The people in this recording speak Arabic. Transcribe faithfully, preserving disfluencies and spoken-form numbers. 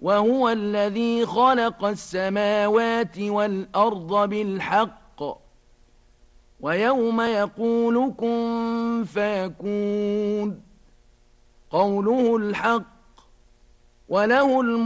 وهو الذي خلق السماوات والأرض بالحق ويوم يقول كن فيكون قوله الحق وله الملك